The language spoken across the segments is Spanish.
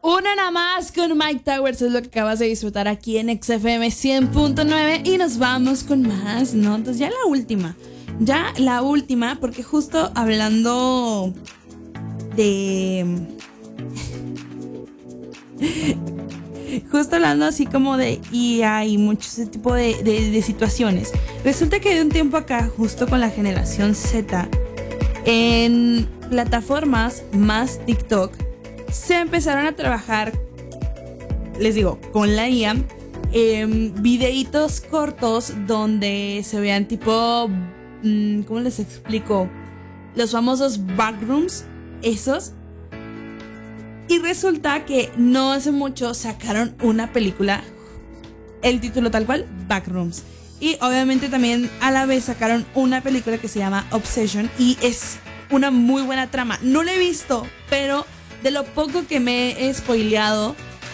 Una nada más con Mike Towers es lo que acabas de disfrutar aquí en XFM 100.9 y nos vamos con más notas. Ya la última, porque justo hablando así como de IA y mucho ese tipo de situaciones. Resulta que de un tiempo acá, justo con la generación Z, en plataformas más TikTok, se empezaron a trabajar, les digo, con la IA, videitos cortos donde se vean tipo, ¿cómo les explico? Los famosos backrooms, esos. Y resulta que no hace mucho sacaron una película, el título tal cual, Backrooms. Y obviamente también a la vez sacaron una película que se llama Obsession y es una muy buena trama. No la he visto, pero de lo poco que me he spoileado,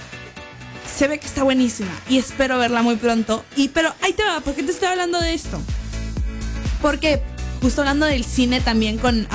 se ve que está buenísima y espero verla muy pronto. Pero ahí te va, ¿por qué te estoy hablando de esto? Porque justo hablando del cine también con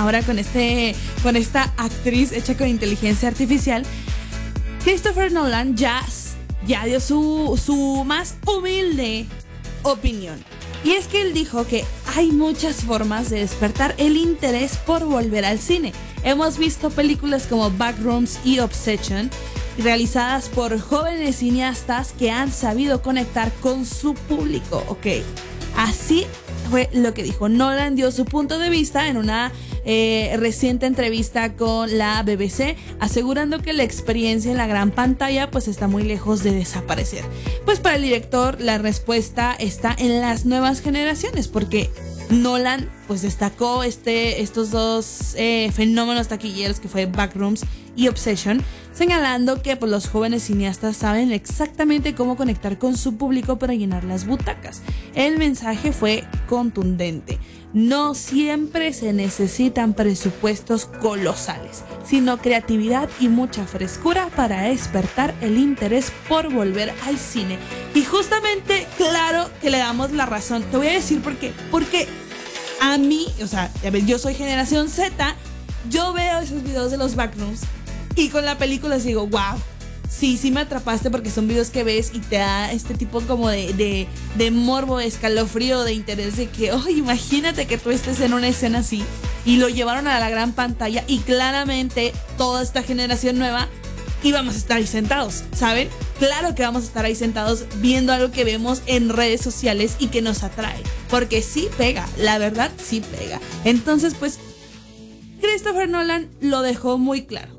esta actriz hecha con inteligencia artificial, Christopher Nolan ya dio su más humilde opinión. Y es que él dijo que hay muchas formas de despertar el interés por volver al cine. Hemos visto películas como Backrooms y Obsession, realizadas por jóvenes cineastas que han sabido conectar con su público. Ok, así fue lo que dijo. Nolan dio su punto de vista en una reciente entrevista con la BBC, asegurando que la experiencia en la gran pantalla pues está muy lejos de desaparecer. Pues para el director la respuesta está en las nuevas generaciones, porque Nolan pues destacó estos dos fenómenos taquilleros que fue Backrooms y Obsession, señalando que pues, los jóvenes cineastas saben exactamente cómo conectar con su público para llenar las butacas. El mensaje fue contundente. No siempre se necesitan presupuestos colosales, sino creatividad y mucha frescura para despertar el interés por volver al cine. Y justamente, claro que le damos la razón. Te voy a decir por qué. Porque a mí, o sea, yo soy generación Z, yo veo esos videos de los backrooms y con la película digo, wow, sí me atrapaste, porque son videos que ves y te da este tipo como de morbo, de escalofrío, de interés, de que, imagínate que tú estés en una escena así, y lo llevaron a la gran pantalla y claramente toda esta generación nueva íbamos a estar ahí sentados, ¿saben? Claro que vamos a estar ahí sentados viendo algo que vemos en redes sociales y que nos atrae, porque sí pega, la verdad sí pega. Entonces pues Christopher Nolan lo dejó muy claro.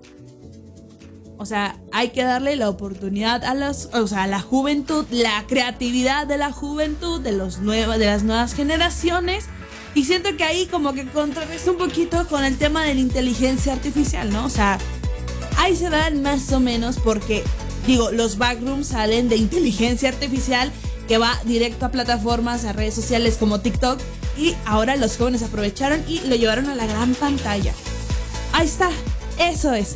O sea, hay que darle la oportunidad a la juventud, la creatividad de la juventud, de las nuevas generaciones. Y siento que ahí como que contrarresta un poquito con el tema de la inteligencia artificial, ¿no? O sea, ahí se dan más o menos, porque, digo, los backrooms salen de inteligencia artificial que va directo a plataformas, a redes sociales como TikTok. Y ahora los jóvenes aprovecharon y lo llevaron a la gran pantalla. Ahí está, eso es.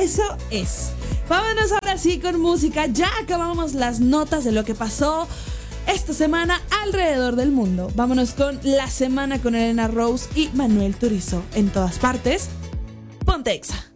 Vámonos ahora sí con música. Ya acabamos las notas de lo que pasó esta semana alrededor del mundo. Vámonos con La Semana con Elena Rose y Manuel Turizo. En todas partes, ponte Exa.